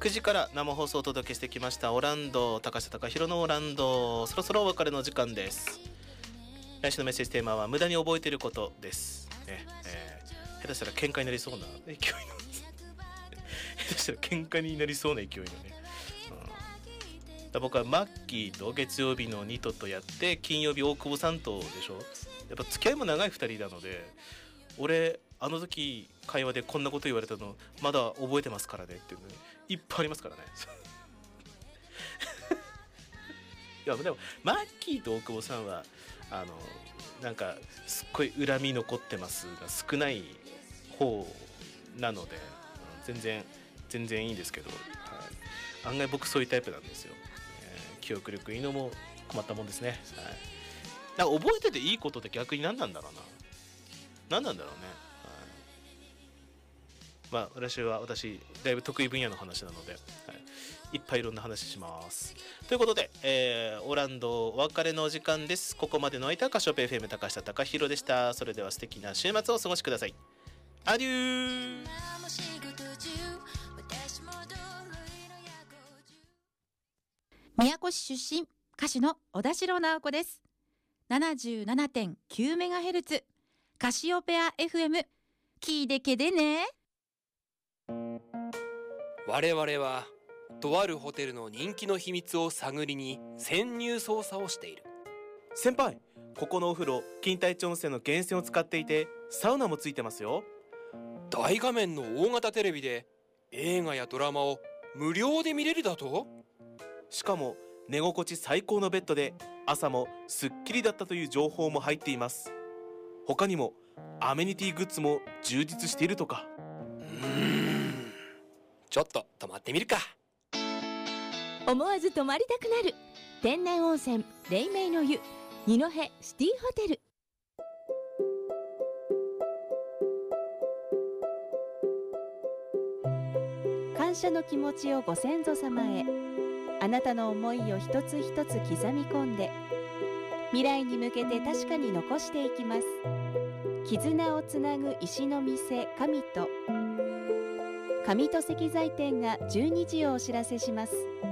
9時から生放送をお届けしてきましたオランド、高下貴弘のオランド。そろそろお別れの時間です。来週のメッセージテーマは無駄に覚えていることです、下手したら喧嘩になりそうな勢いの下手したら喧嘩になりそうな勢いのね、僕はマッキーと月曜日のニトとやって金曜日大久保さんとでしょ。やっぱ付き合いも長い2人なので、俺あの時会話でこんなこと言われたのまだ覚えてますからねっていうのいっぱいありますからねいやでもマッキーと大久保さんはなんかすっごい恨み残ってますが少ない方なので、全然いいんですけど、案外僕そういうタイプなんですよ、記憶力いいのも困ったもんですね、なんか覚えてていいことって逆に何なんだろうね、私だいぶ得意分野の話なので、いっぱいいろんな話しますということで、オランドお別れのお時間です。ここまでの相手はカシオペ FM 高下貴弘でした。それでは素敵な週末をお過ごしください。アデュー。 宮古市出身、歌手の小田代直子です。 77.9MHz カシオペア FM 聞いてけでね。 我々はとあるホテルの人気の秘密を探りに潜入捜査をしている。 先輩、ここのお風呂錦帯町温泉の源泉を使っていてサウナもついてますよ。 大画面の大型テレビで映画やドラマを無料で見れるだと。 しかも寝心地最高のベッドで朝もすっきりだったという情報も入っています。他にもアメニティグッズも充実しているとか。 ちょっと泊まってみるか。 思わず泊まりたくなる天然温泉黎明の湯二戸シティホテル。感謝の気持ちをご先祖様へ。あなたの思いを一つ一つ刻み込んで未来に向けて確かに残していきます。絆をつなぐ石の店神戸石材店が12時をお知らせします。